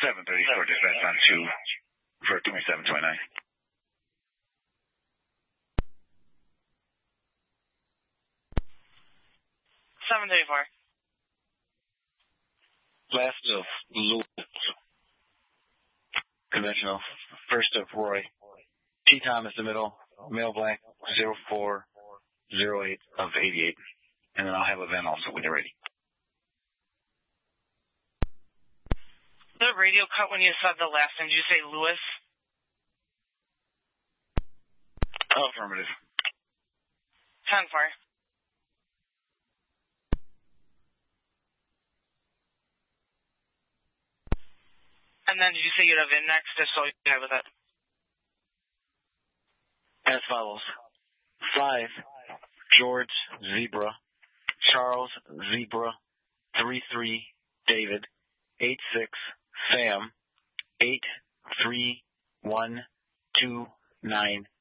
734 dispatch on 2 for 2729. 734. Last of Lewis. Conventional. First of Roy. T. Thomas, the middle. Male blank 0408 of 88. And then I'll have a VIN also when you're ready. The radio cut when you said the last name. Did you say Lewis? Affirmative. 10-4. And then did you say you'd have in next, just so you have with it? As follows. 5, George Zebra, Charles Zebra, 33, David, 86, Sam, 83129